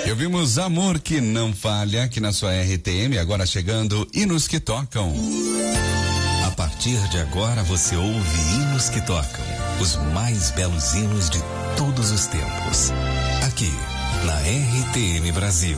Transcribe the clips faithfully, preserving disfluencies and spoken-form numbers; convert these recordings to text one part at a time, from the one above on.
E ouvimos Amor que Não Falha aqui na sua R T M, agora chegando Hinos que Tocam. A partir de agora você ouve Hinos que Tocam, os mais belos hinos de todos os tempos. Aqui na R T M Brasil.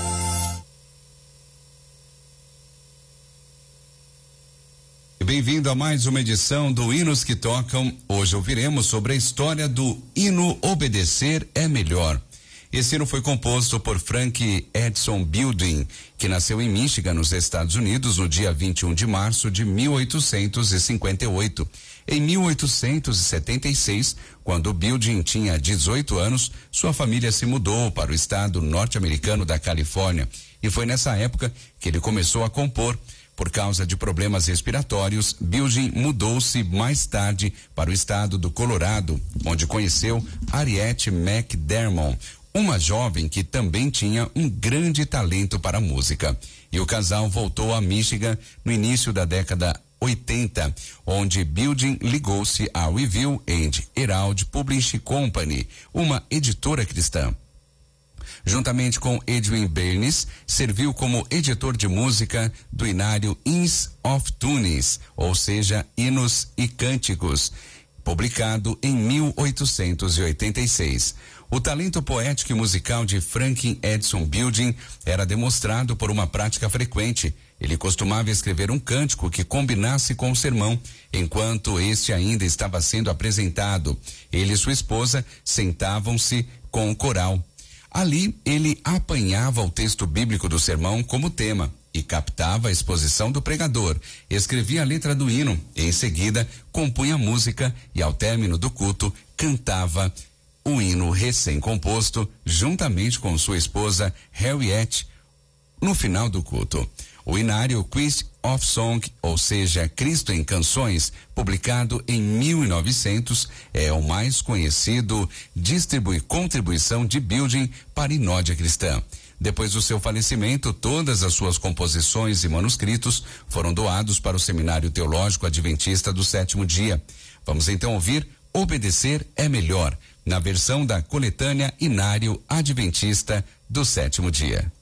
Bem-vindo a mais uma edição do Hinos que Tocam. Hoje ouviremos sobre a história do hino Obedecer é Melhor. Esse hino foi composto por Frank Edson Bilding, que nasceu em Michigan, nos Estados Unidos, no dia vinte e um de março de mil oitocentos e cinquenta e oito. Em mil oitocentos e setenta e seis, quando Bilding tinha dezoito anos, sua família se mudou para o estado norte-americano da Califórnia. E foi nessa época que ele começou a compor. Por causa de problemas respiratórios, Bilding mudou-se mais tarde para o estado do Colorado, onde conheceu Harriet McDermott, uma jovem que também tinha um grande talento para a música. E o casal voltou a Michigan no início da década oitenta, onde Bilding ligou-se à Review and Herald Publishing Company, uma editora cristã. Juntamente com Edwin Bernays, serviu como editor de música do hinário Hymns of Tunes, ou seja, Hinos e Cânticos, publicado em mil oitocentos e oitenta e seis. O talento poético e musical de Frank Edson Bilding era demonstrado por uma prática frequente. Ele costumava escrever um cântico que combinasse com o sermão, enquanto este ainda estava sendo apresentado. Ele e sua esposa sentavam-se com o coral. Ali, ele apanhava o texto bíblico do sermão como tema e captava a exposição do pregador, escrevia a letra do hino, e em seguida compunha a música e, ao término do culto, cantava o hino recém-composto juntamente com sua esposa Harriet no final do culto. O hinário Christ of Song, ou seja, Cristo em Canções, publicado em mil e novecentos, é o mais conhecido distribui contribuição de Bilding para a Inódia cristã. Depois do seu falecimento, todas as suas composições e manuscritos foram doados para o Seminário Teológico Adventista do Sétimo Dia. Vamos então ouvir Obedecer é Melhor, na versão da coletânea Hinário Adventista do Sétimo Dia.